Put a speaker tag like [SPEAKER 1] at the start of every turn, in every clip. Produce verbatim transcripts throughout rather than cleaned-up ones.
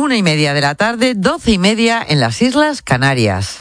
[SPEAKER 1] Una y media de la tarde, doce y media en las Islas Canarias.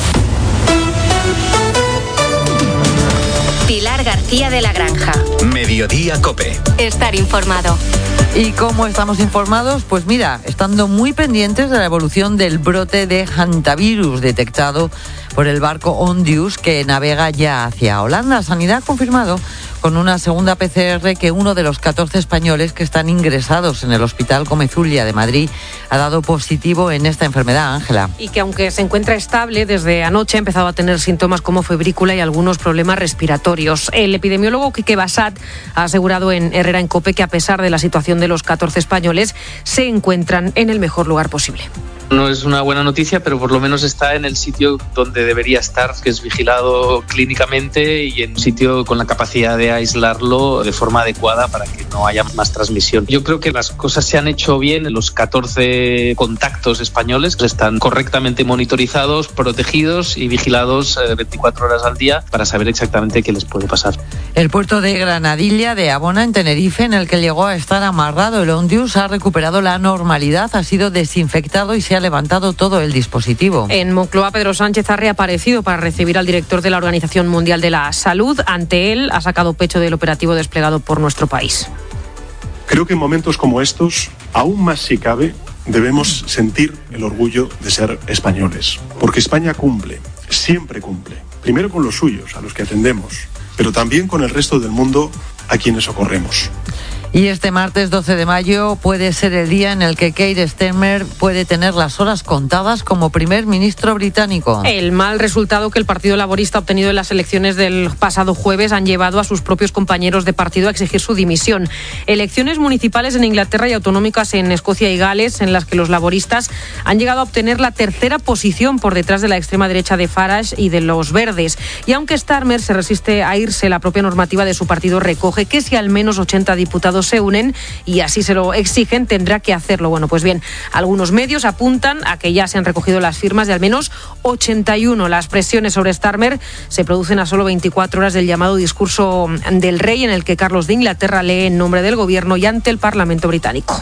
[SPEAKER 2] Pilar García de la Granja.
[SPEAKER 3] Mediodía COPE.
[SPEAKER 2] Estar informado.
[SPEAKER 1] ¿Y cómo estamos informados? Pues mira, estando muy pendientes de la evolución del brote de hantavirus detectado por el barco Ondius que navega ya hacia Holanda. Sanidad ha confirmado con una segunda P C R que uno de los catorce españoles que están ingresados en el Hospital Comezulia de Madrid ha dado positivo en esta enfermedad, Ángela.
[SPEAKER 4] Y que aunque se encuentra estable, desde anoche ha empezado a tener síntomas como febrícula y algunos problemas respiratorios. El epidemiólogo Quique Bassat ha asegurado en Herrera en COPE que a pesar de la situación de los catorce españoles, se encuentran en el mejor lugar posible.
[SPEAKER 5] No es una buena noticia, pero por lo menos está en el sitio donde debería estar, que es vigilado clínicamente y en un sitio con la capacidad de aislarlo de forma adecuada para que no haya más transmisión. Yo creo que las cosas se han hecho bien. Los catorce contactos españoles están correctamente monitorizados, protegidos y vigilados veinticuatro horas al día para saber exactamente qué les puede pasar.
[SPEAKER 1] El puerto de Granadilla de Abona, en Tenerife, en el que llegó a estar amarrado el Ondius, ha recuperado la normalidad, ha sido desinfectado y se ha levantado todo el dispositivo.
[SPEAKER 4] En Moncloa, Pedro Sánchez ha reaparecido para recibir al director de la Organización Mundial de la Salud. Ante él ha sacado pecho del operativo desplegado por nuestro país.
[SPEAKER 6] Creo que en momentos como estos, aún más si cabe, debemos sentir el orgullo de ser españoles. Porque España cumple, siempre cumple. Primero con los suyos, a los que atendemos, pero también con el resto del mundo a quienes socorremos.
[SPEAKER 1] Y este martes doce de mayo puede ser el día en el que Keir Starmer puede tener las horas contadas como primer ministro británico.
[SPEAKER 4] El mal resultado que el Partido Laborista ha obtenido en las elecciones del pasado jueves han llevado a sus propios compañeros de partido a exigir su dimisión. Elecciones municipales en Inglaterra y autonómicas en Escocia y Gales, en las que los laboristas han llegado a obtener la tercera posición por detrás de la extrema derecha de Farage y de los Verdes. Y aunque Starmer se resiste a irse, la propia normativa de su partido recoge que si al menos ochenta diputados se unen y así se lo exigen, tendrá que hacerlo. Bueno, pues bien, algunos medios apuntan a que ya se han recogido las firmas de al menos ochenta y uno. Las presiones sobre Starmer se producen a solo veinticuatro horas del llamado discurso del rey, en el que Carlos de Inglaterra lee en nombre del gobierno y ante el Parlamento británico.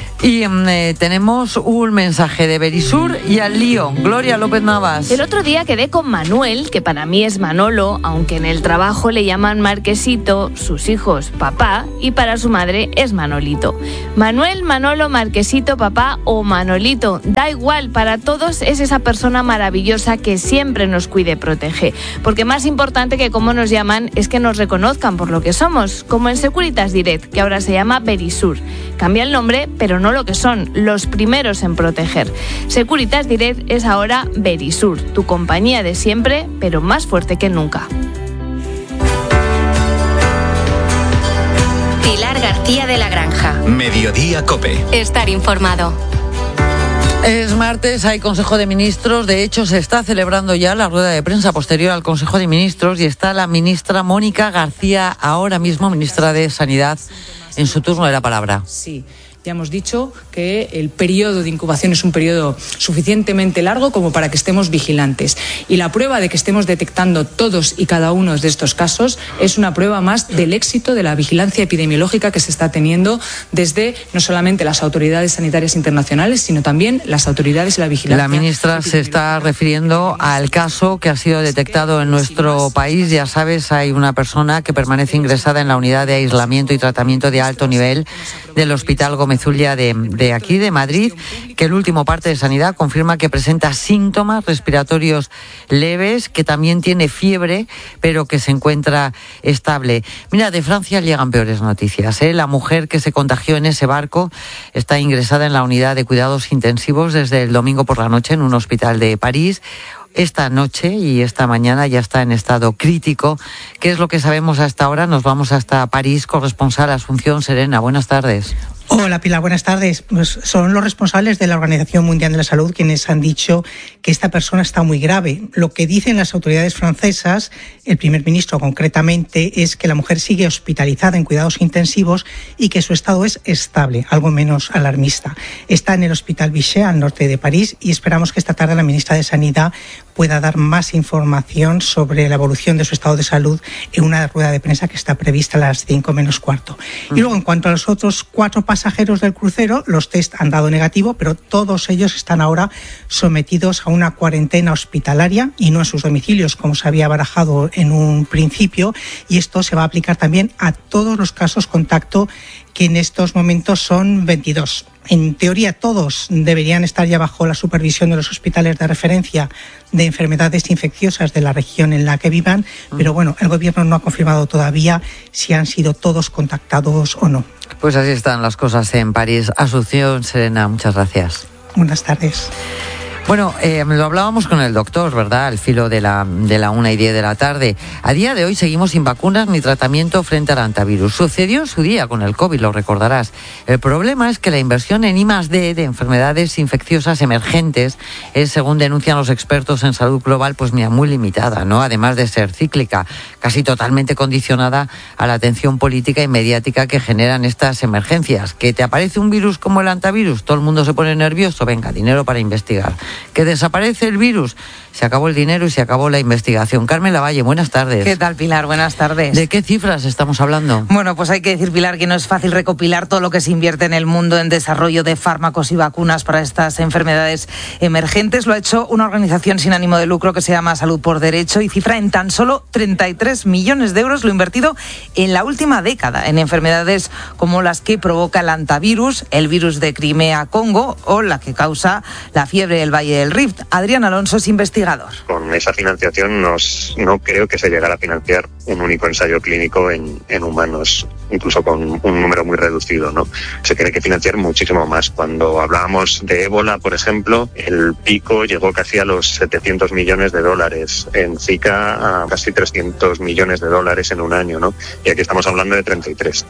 [SPEAKER 1] Y eh, tenemos un mensaje de Verisur y al lío. Gloria López Navas.
[SPEAKER 7] El otro día quedé con Manuel, que para mí es Manolo, aunque en el trabajo le llaman Marquesito, sus hijos papá, y para su madre es Manolito. Manuel, Manolo, Marquesito, papá o Manolito, da igual, para todos es esa persona maravillosa que siempre nos cuide y protege. Porque más importante que cómo nos llaman es que nos reconozcan por lo que somos, como en Securitas Direct, que ahora se llama Verisur. Cambia el nombre, pero no lo que son, los primeros en proteger. Securitas Direct es ahora Verisur, tu compañía de siempre, pero más fuerte que nunca.
[SPEAKER 2] Pilar García de la Granja.
[SPEAKER 3] Mediodía COPE.
[SPEAKER 2] Estar informado.
[SPEAKER 1] Es martes, hay Consejo de Ministros. De hecho, se está celebrando ya la rueda de prensa posterior al Consejo de Ministros y está la ministra Mónica García, ahora mismo ministra de Sanidad, en su turno de la palabra.
[SPEAKER 8] Sí. Ya hemos dicho que el periodo de incubación es un periodo suficientemente largo como para que estemos vigilantes. Y la prueba de que estemos detectando todos y cada uno de estos casos es una prueba más del éxito de la vigilancia epidemiológica que se está teniendo desde no solamente las autoridades sanitarias internacionales, sino también las autoridades de la vigilancia.
[SPEAKER 1] La ministra se está refiriendo al caso que ha sido detectado en nuestro país. Ya sabes, hay una persona que permanece ingresada en la unidad de aislamiento y tratamiento de alto nivel del Hospital Comezulia de, de aquí, de Madrid, que el último parte de Sanidad confirma que presenta síntomas respiratorios leves, que también tiene fiebre, pero que se encuentra estable. Mira, de Francia llegan peores noticias, ¿eh? La mujer que se contagió en ese barco está ingresada en la unidad de cuidados intensivos desde el domingo por la noche en un hospital de París. Esta noche y esta mañana ya está en estado crítico. ¿Qué es lo que sabemos hasta ahora? Nos vamos hasta París. Corresponsal Asunción Serena, buenas tardes.
[SPEAKER 9] Hola Pilar, buenas tardes. Pues son los responsables de la Organización Mundial de la Salud quienes han dicho que esta persona está muy grave. Lo que dicen las autoridades francesas, el primer ministro concretamente, es que la mujer sigue hospitalizada en cuidados intensivos y que su estado es estable, algo menos alarmista. Está en el Hospital Bichat, al norte de París, y esperamos que esta tarde la ministra de Sanidad pueda dar más información sobre la evolución de su estado de salud en una rueda de prensa que está prevista a las cinco menos cuarto. Y luego, en cuanto a los otros cuatro pasajeros, pasajeros del crucero, los test han dado negativo, pero todos ellos están ahora sometidos a una cuarentena hospitalaria y no en sus domicilios, como se había barajado en un principio, y esto se va a aplicar también a todos los casos contacto, que en estos momentos son veintidós. En teoría todos deberían estar ya bajo la supervisión de los hospitales de referencia de enfermedades infecciosas de la región en la que vivan, pero bueno, el gobierno no ha confirmado todavía si han sido todos contactados o no.
[SPEAKER 1] Pues así están las cosas en París. Asunción Serena, muchas gracias.
[SPEAKER 9] Buenas tardes.
[SPEAKER 1] Bueno, eh, lo hablábamos con el doctor, ¿verdad? Al filo de la, de la una y diez de la tarde. A día de hoy seguimos sin vacunas ni tratamiento frente al hantavirus. Sucedió en su día con el COVID, lo recordarás. El problema es que la inversión en I más D de enfermedades infecciosas emergentes es, según denuncian los expertos en salud global, pues mira, muy limitada, ¿no? Además de ser cíclica, casi totalmente condicionada a la atención política y mediática que generan estas emergencias. Que te aparece un virus como el hantavirus, todo el mundo se pone nervioso, venga, dinero para investigar. Que desaparece el virus, se acabó el dinero y se acabó la investigación. Carmen Lavalle, buenas tardes.
[SPEAKER 10] ¿Qué tal, Pilar? Buenas tardes.
[SPEAKER 1] ¿De qué cifras estamos hablando?
[SPEAKER 10] Bueno, pues hay que decir, Pilar, que no es fácil recopilar todo lo que se invierte en el mundo en desarrollo de fármacos y vacunas para estas enfermedades emergentes. Lo ha hecho una organización sin ánimo de lucro que se llama Salud por Derecho y cifra en tan solo treinta y tres millones de euros lo invertido en la última década en enfermedades como las que provoca el hantavirus, el virus de Crimea-Congo o la que causa la fiebre del Valle del Rift. Adrián Alonso es investigador.
[SPEAKER 11] Con esa financiación nos, no creo que se llegara a financiar un único ensayo clínico en, en humanos, incluso con un número muy reducido, ¿no? Se tiene que financiar muchísimo más. Cuando hablábamos de ébola, por ejemplo, el pico llegó casi a los setecientos millones de dólares. En Zika a casi trescientos millones de dólares en un año, ¿no? Y aquí estamos hablando de treinta y tres.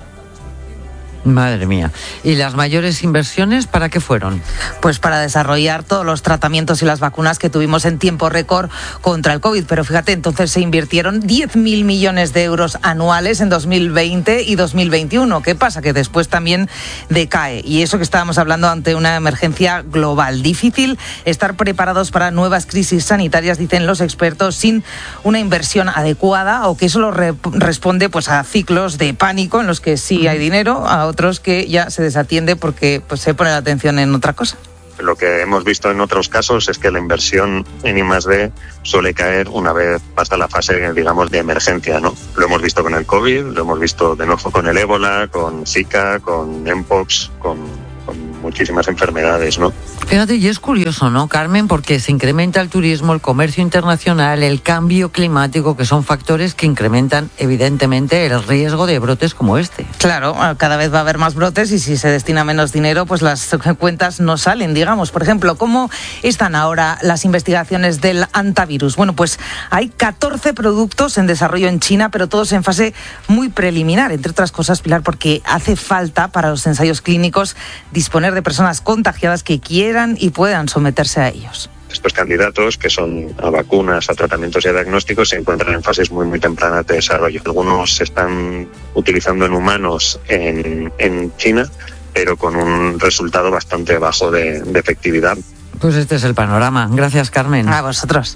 [SPEAKER 1] Madre mía. ¿Y las mayores inversiones para qué fueron?
[SPEAKER 10] Pues para desarrollar todos los tratamientos y las vacunas que tuvimos en tiempo récord contra el COVID. Pero fíjate, entonces se invirtieron diez mil millones de euros anuales en dos mil veinte y dos mil veintiuno. ¿Qué pasa? Que después también decae. Y eso que estábamos hablando ante una emergencia global. Difícil estar preparados para nuevas crisis sanitarias, dicen los expertos, sin una inversión adecuada o que solo re- responde pues a ciclos de pánico en los que sí hay dinero, a otros que ya se desatiende porque pues, se pone la atención en otra cosa.
[SPEAKER 11] Lo que hemos visto en otros casos es que la inversión en I más D suele caer una vez pasa la fase, digamos, de emergencia, ¿no? Lo hemos visto con el COVID, lo hemos visto de nuevo con el ébola, con Zika, con Mpox, con, con muchísimas enfermedades, ¿no?
[SPEAKER 1] Fíjate, y es curioso, ¿no, Carmen? Porque se incrementa el turismo, el comercio internacional, el cambio climático, que son factores que incrementan, evidentemente, el riesgo de brotes como este.
[SPEAKER 10] Claro, cada vez va a haber más brotes y si se destina menos dinero, pues las cuentas no salen, digamos. Por ejemplo, ¿cómo están ahora las investigaciones del hantavirus? Bueno, pues hay catorce productos en desarrollo en China, pero todos en fase muy preliminar, entre otras cosas, Pilar, porque hace falta para los ensayos clínicos disponer de personas contagiadas que quieran y puedan someterse a ellos.
[SPEAKER 11] Estos candidatos, que son a vacunas, a tratamientos y a diagnósticos, se encuentran en fases muy, muy tempranas de desarrollo. Algunos se están utilizando en humanos en, en China, pero con un resultado bastante bajo de, de efectividad.
[SPEAKER 1] Pues este es el panorama. Gracias, Carmen.
[SPEAKER 10] A vosotros.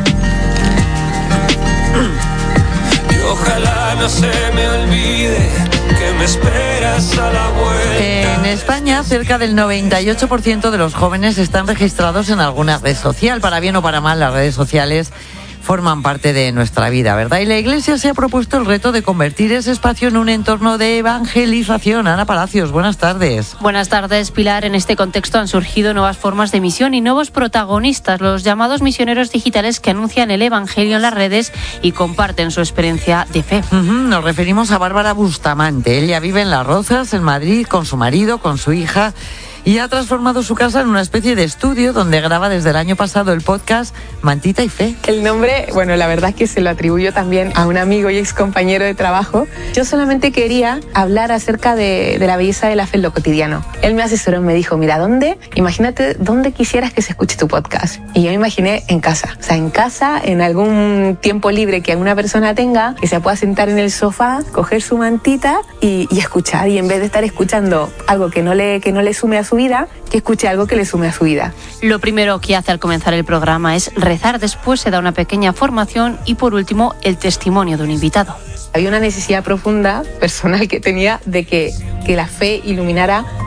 [SPEAKER 12] Y ojalá no se me olvide que me esperas a la vuelta.
[SPEAKER 1] En España, cerca del noventa y ocho por ciento de los jóvenes están registrados en alguna red social. Para bien o para mal, las redes sociales forman parte de nuestra vida, ¿verdad? Y la Iglesia se ha propuesto el reto de convertir ese espacio en un entorno de evangelización. Ana Palacios, buenas tardes.
[SPEAKER 13] Buenas tardes, Pilar. En este contexto han surgido nuevas formas de misión y nuevos protagonistas, los llamados misioneros digitales que anuncian el evangelio en las redes y comparten su experiencia de fe.
[SPEAKER 1] Uh-huh. Nos referimos a Bárbara Bustamante. Ella vive en Las Rozas, en Madrid, con su marido, con su hija, y ha transformado su casa en una especie de estudio donde graba desde el año pasado el podcast Mantita y Fe.
[SPEAKER 14] El nombre, bueno, la verdad es que se lo atribuyo también a un amigo y ex compañero de trabajo. Yo solamente quería hablar acerca de, de la belleza de la fe en lo cotidiano. Él me asesoró y me dijo, mira, ¿dónde? Imagínate dónde quisieras que se escuche tu podcast. Y yo me imaginé en casa. O sea, en casa, en algún tiempo libre que alguna persona tenga, que se pueda sentar en el sofá, coger su mantita y, y escuchar. Y en vez de estar escuchando algo que no le, que no le sume a su vida, que escuche algo que le sume a su vida.
[SPEAKER 13] Lo primero que hace al comenzar el programa es rezar, después se da una pequeña formación y por último el testimonio de un invitado.
[SPEAKER 14] Había una necesidad profunda, personal, que tenía de que, que la fe iluminara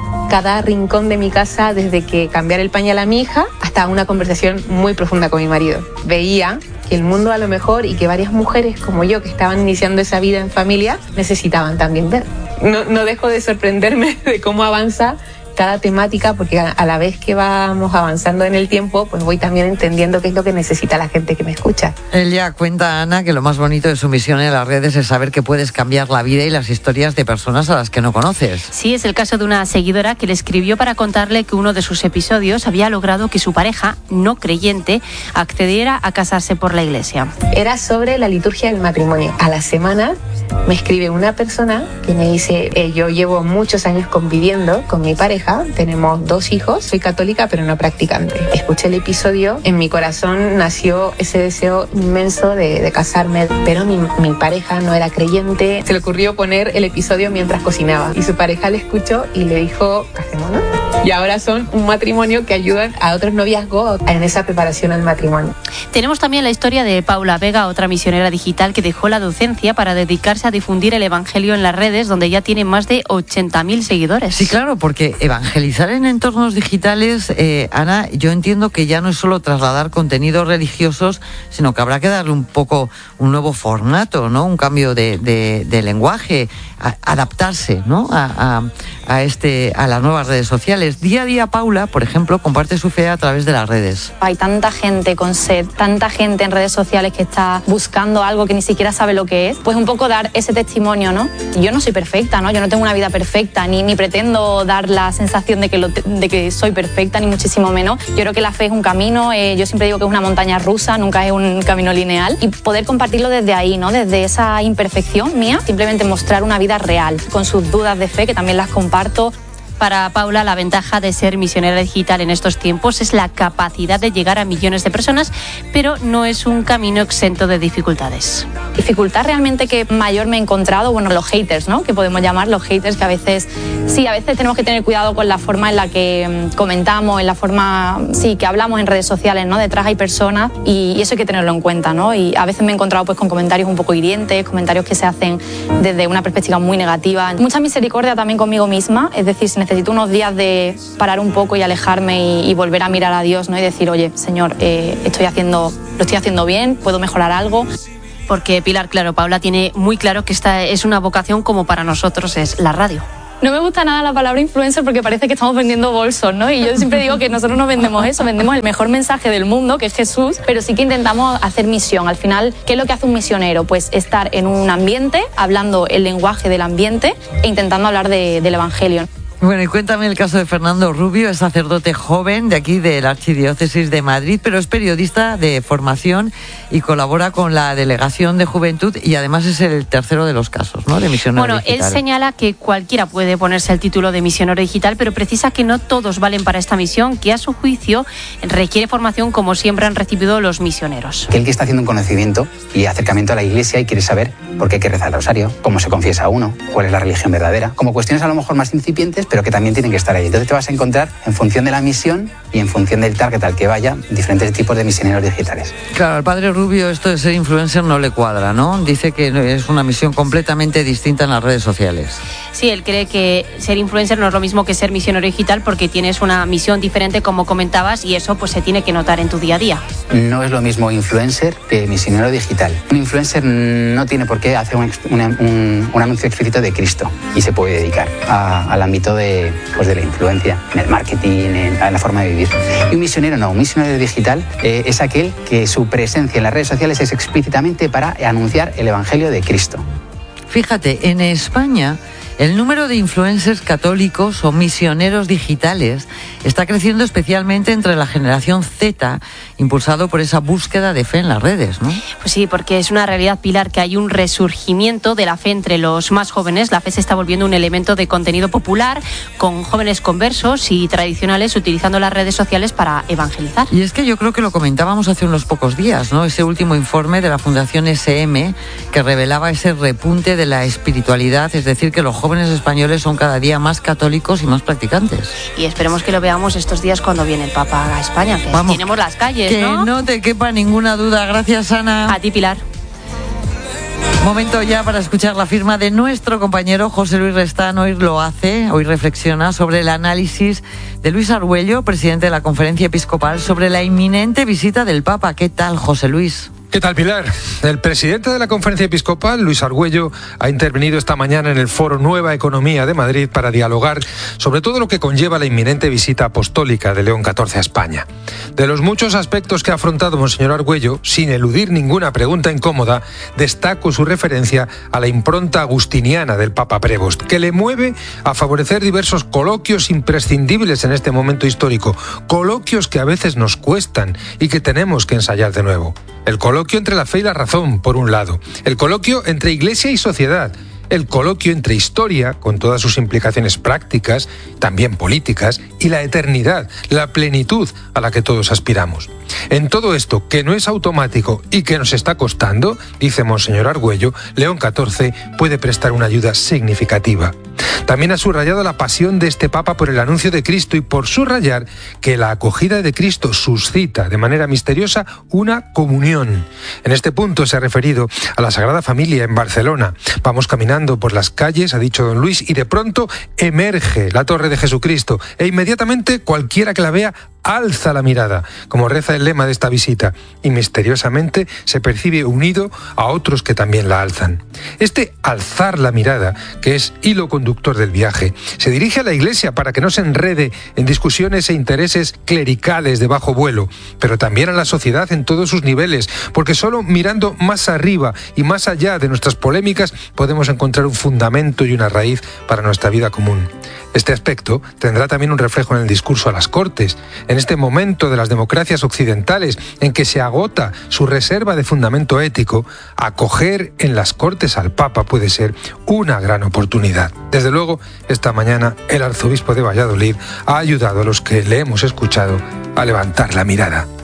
[SPEAKER 14] cada rincón de mi casa, desde que cambiar el pañal a mi hija hasta una conversación muy profunda con mi marido. Veía que el mundo a lo mejor y que varias mujeres como yo que estaban iniciando esa vida en familia necesitaban también ver. No, no dejo de sorprenderme de cómo avanza cada temática, porque a la vez que vamos avanzando en el tiempo, pues voy también entendiendo qué es lo que necesita la gente que me escucha.
[SPEAKER 1] Ella cuenta, Ana, que lo más bonito de su misión en las redes es saber que puedes cambiar la vida y las historias de personas a las que no conoces.
[SPEAKER 13] Sí, es el caso de una seguidora que le escribió para contarle que uno de sus episodios había logrado que su pareja, no creyente, accediera a casarse por la iglesia.
[SPEAKER 14] Era sobre la liturgia del matrimonio. A la semana me escribe una persona que me dice, eh, yo llevo muchos años conviviendo con mi pareja, tenemos dos hijos, soy católica pero no practicante. Escuché el episodio, en mi corazón nació ese deseo inmenso de, de casarme, pero mi, mi pareja no era creyente. Se le ocurrió poner el episodio mientras cocinaba y su pareja le escuchó y le dijo, casémonos. Y ahora son un matrimonio que ayudan a otros noviazgos en esa preparación al matrimonio.
[SPEAKER 13] Tenemos también la historia de Paula Vega, otra misionera digital que dejó la docencia para dedicarse a difundir el evangelio en las redes, donde ya tiene más de ochenta mil seguidores.
[SPEAKER 1] Sí, claro, porque evangelizar en entornos digitales, eh, Ana, yo entiendo que ya no es solo trasladar contenidos religiosos, sino que habrá que darle un poco un nuevo formato, ¿no? Un cambio de, de, de lenguaje, a, adaptarse, ¿no? A, a, a, este, a las nuevas redes sociales. Día a día, Paula, por ejemplo, comparte su fe a través de las redes.
[SPEAKER 15] Hay tanta gente con sed, tanta gente en redes sociales que está buscando algo que ni siquiera sabe lo que es. Pues un poco dar ese testimonio, ¿no? Yo no soy perfecta, ¿no? Yo no tengo una vida perfecta, ni, ni pretendo dar la sensación de que, lo, de que soy perfecta, ni muchísimo menos. Yo creo que la fe es un camino, eh, yo siempre digo que es una montaña rusa, nunca es un camino lineal. Y poder compartirlo desde ahí, ¿no? Desde esa imperfección mía, simplemente mostrar una vida real, con sus dudas de fe, que también las comparto.
[SPEAKER 13] Para Paula, la ventaja de ser misionera digital en estos tiempos es la capacidad de llegar a millones de personas, pero no es un camino exento de dificultades.
[SPEAKER 15] Dificultad realmente que mayor me he encontrado, bueno, los haters, ¿no? Que podemos llamar los haters, que a veces, sí, a veces tenemos que tener cuidado con la forma en la que comentamos, en la forma, sí, que hablamos en redes sociales, ¿no? Detrás hay personas y, y eso hay que tenerlo en cuenta, ¿no? Y a veces me he encontrado pues con comentarios un poco hirientes, comentarios que se hacen desde una perspectiva muy negativa. Mucha misericordia también conmigo misma, es decir, si necesito unos días de parar un poco y alejarme y, y volver a mirar a Dios, ¿no? Y decir, oye, Señor, eh, estoy haciendo, lo estoy haciendo bien, puedo mejorar algo.
[SPEAKER 13] Porque Pilar, claro, Paula tiene muy claro que esta es una vocación como para nosotros es la radio.
[SPEAKER 15] No me gusta nada la palabra influencer porque parece que estamos vendiendo bolsos, ¿no? Y yo siempre digo que nosotros no vendemos eso, vendemos el mejor mensaje del mundo, que es Jesús, pero sí que intentamos hacer misión. Al final, ¿qué es lo que hace un misionero? Pues estar en un ambiente, hablando el lenguaje del ambiente e intentando hablar de, del evangelio.
[SPEAKER 1] Bueno, y cuéntame el caso de Fernando Rubio, es sacerdote joven de aquí de la Archidiócesis de Madrid, pero es periodista de formación y colabora con la Delegación de Juventud y además es el tercero de los casos, ¿no? De misionero
[SPEAKER 13] bueno,
[SPEAKER 1] digital.
[SPEAKER 13] Él señala que cualquiera puede ponerse el título de misionero digital, pero precisa que no todos valen para esta misión, que a su juicio requiere formación como siempre han recibido los misioneros.
[SPEAKER 16] Aquel que está haciendo un conocimiento y acercamiento a la Iglesia y quiere saber por qué hay que rezar el rosario, cómo se confiesa uno, cuál es la religión verdadera, como cuestiones a lo mejor más incipientes, pero que también tienen que estar ahí. Entonces te vas a encontrar, en función de la misión y en función del target al que vaya, diferentes tipos de misioneros digitales.
[SPEAKER 1] Claro, al padre Rubio esto de ser influencer no le cuadra, ¿no? Dice que es una misión completamente distinta en las redes sociales.
[SPEAKER 13] Sí, él cree que ser influencer no es lo mismo que ser misionero digital porque tienes una misión diferente, como comentabas, y eso pues se tiene que notar en tu día a día.
[SPEAKER 16] No es lo mismo influencer que misionero digital. Un influencer no tiene por qué hacer un, un, un, un anuncio explícito de Cristo y se puede dedicar a, al ámbito de, pues de la influencia, en el marketing, en, en la forma de vivir. Y un misionero no, un misionero digital eh, es aquel que su presencia en las redes sociales es explícitamente para anunciar el Evangelio de Cristo.
[SPEAKER 1] Fíjate, en España el número de influencers católicos o misioneros digitales está creciendo especialmente entre la generación Z, impulsado por esa búsqueda de fe en las redes, ¿no?
[SPEAKER 13] Pues sí, porque es una realidad, Pilar, que hay un resurgimiento de la fe entre los más jóvenes. La fe se está volviendo un elemento de contenido popular, con jóvenes conversos y tradicionales utilizando las redes sociales para evangelizar.
[SPEAKER 1] Y es que yo creo que lo comentábamos hace unos pocos días, ¿no? Ese último informe de la Fundación S M que revelaba ese repunte de la espiritualidad, es decir, que los jóvenes jóvenes españoles son cada día más católicos y más practicantes.
[SPEAKER 13] Y esperemos que lo veamos estos días cuando viene el Papa a España, que
[SPEAKER 1] Vamos,
[SPEAKER 13] tenemos las calles,
[SPEAKER 1] que
[SPEAKER 13] ¿no?
[SPEAKER 1] no te quepa ninguna duda. Gracias, Ana.
[SPEAKER 13] A ti, Pilar.
[SPEAKER 1] Momento ya para escuchar la firma de nuestro compañero José Luis Restán. Hoy lo hace, hoy reflexiona sobre el análisis de Luis Argüello, presidente de la Conferencia Episcopal, sobre la inminente visita del Papa. ¿Qué tal, José Luis?
[SPEAKER 17] ¿Qué tal, Pilar? El presidente de la Conferencia Episcopal, Luis Argüello, ha intervenido esta mañana en el Foro Nueva Economía de Madrid para dialogar sobre todo lo que conlleva la inminente visita apostólica de León catorce a España. De los muchos aspectos que ha afrontado Monseñor Argüello, sin eludir ninguna pregunta incómoda, destaco su referencia a la impronta agustiniana del Papa Prevost, que le mueve a favorecer diversos coloquios imprescindibles en este momento histórico, coloquios que a veces nos cuestan y que tenemos que ensayar de nuevo. El coloquio entre la fe y la razón, por un lado. El coloquio entre iglesia y sociedad. El coloquio entre historia, con todas sus implicaciones prácticas, también políticas, y la eternidad, la plenitud a la que todos aspiramos. En todo esto, que no es automático y que nos está costando, dice Monseñor Argüello, León catorce puede prestar una ayuda significativa. También ha subrayado la pasión de este Papa por el anuncio de Cristo y por subrayar que la acogida de Cristo suscita de manera misteriosa una comunión. En este punto se ha referido a la Sagrada Familia en Barcelona. Vamos caminando por las calles, ha dicho don Luis, y de pronto emerge la Torre de Jesucristo e inmediatamente cualquiera que la vea alza la mirada, como reza el lema de esta visita, y misteriosamente se percibe unido a otros que también la alzan. Este alzar la mirada, que es hilo conductor del viaje, se dirige a la Iglesia para que no se enrede en discusiones e intereses clericales de bajo vuelo, pero también a la sociedad en todos sus niveles, porque solo mirando más arriba y más allá de nuestras polémicas podemos encontrar un fundamento y una raíz para nuestra vida común. Este aspecto tendrá también un reflejo en el discurso a las Cortes. En este momento de las democracias occidentales, en que se agota su reserva de fundamento ético, acoger en las Cortes al Papa puede ser una gran oportunidad. Desde luego, esta mañana el arzobispo de Valladolid ha ayudado a los que le hemos escuchado a levantar la mirada.